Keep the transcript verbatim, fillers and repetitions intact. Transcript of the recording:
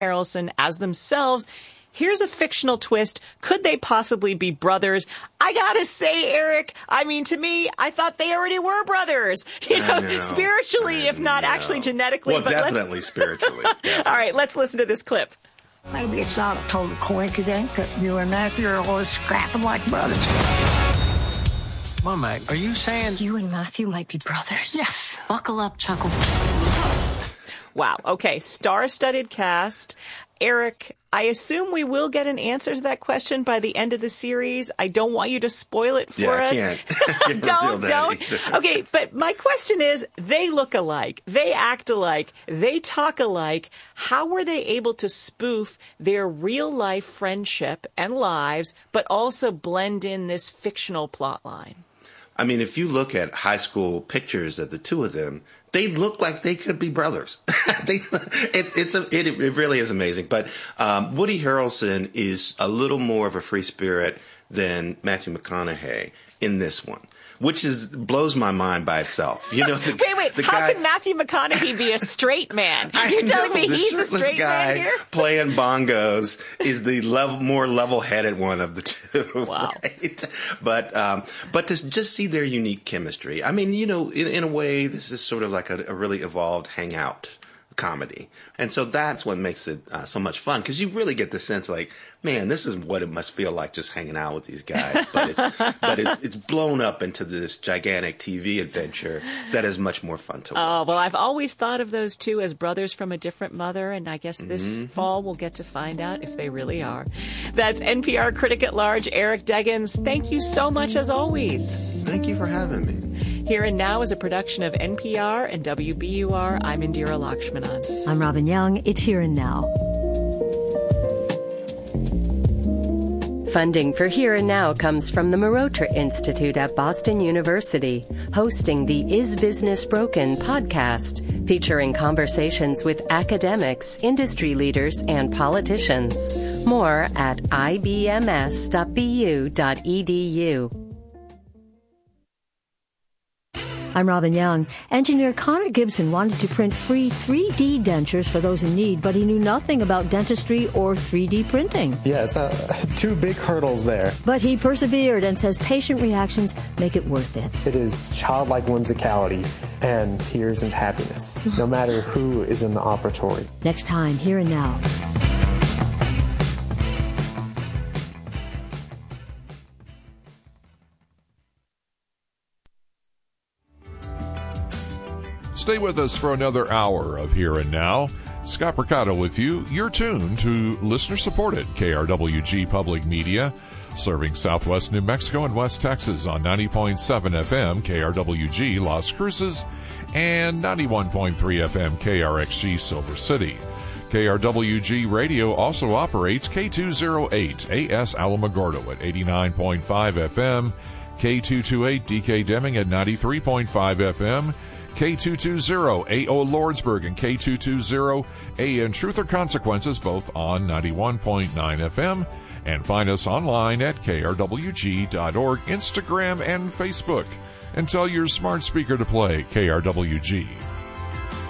Harrelson as themselves. Here's a fictional twist. Could they possibly be brothers? I gotta say, Eric, I mean, to me, I thought they already were brothers. You know, know. spiritually, if not know. actually genetically. Well, but definitely spiritually. Definitely. All right, let's listen to this clip. Maybe it's not a total coincidence that you and Matthew are always scrapping like brothers. Mom, Mac, are you saying you and Matthew might be brothers? Yes. Buckle up, Chuckle. Wow. Okay. Star-studded cast. Eric, I assume we will get an answer to that question by the end of the series. I don't want you to spoil it for yeah, I us. Can't. I can't don't, don't. Either. Okay, but my question is, they look alike. They act alike. They talk alike. How were they able to spoof their real-life friendship and lives, but also blend in this fictional plot line? I mean, if you look at high school pictures of the two of them, they look like they could be brothers. they, it, it's a, it, it really is amazing. But um, Woody Harrelson is a little more of a free spirit than Matthew McConaughey in this one, which is blows my mind by itself. You know, the, wait, wait. the How guy, can Matthew McConaughey be a straight man? You're I telling know, me the he's the shirtless straight guy man here? playing bongos is the level, more level-headed one of the two. Wow. Right? But um, but to just see their unique chemistry. I mean, you know, in, in a way, this is sort of like a, a really evolved hangout comedy. And so that's what makes it uh, so much fun, because you really get the sense like, man, this is what it must feel like just hanging out with these guys. But it's but it's it's blown up into this gigantic T V adventure that is much more fun to watch. Oh, well, I've always thought of those two as brothers from a different mother, and I guess this mm-hmm. fall we'll get to find out if they really are. That's N P R critic at large, Eric Deggans. Thank you so much, as always. Thank you for having me. Here and Now is a production of N P R and W B U R. I'm Indira Lakshmanan. I'm Robin Young. It's Here and Now. Funding for Here and Now comes from the Marotra Institute at Boston University, hosting the Is Business Broken podcast, featuring conversations with academics, industry leaders, and politicians. More at I B M S dot B U dot E D U. I'm Robin Young. Engineer Connor Gibson wanted to print free three D dentures for those in need, but he knew nothing about dentistry or three D printing. Yeah, it's uh, two big hurdles there. But he persevered and says patient reactions make it worth it. It is childlike whimsicality and tears and happiness, no matter who is in the operatory. Next time, Here and Now. Stay with us for another hour of Here and Now. Scott Percato with you. You're tuned to listener-supported K R W G Public Media, serving southwest New Mexico and West Texas on ninety point seven F M K R W G Las Cruces and ninety-one point three F M K R X G Silver City. K R W G Radio also operates K two oh eight A S Alamogordo at eighty-nine point five F M, K two twenty-eight D K Deming at ninety-three point five F M, K two twenty A O Lordsburg and K two twenty A N Truth or Consequences, both on ninety-one point nine F M. And find us online at K R W G dot org, Instagram, and Facebook. And tell your smart speaker to play K R W G.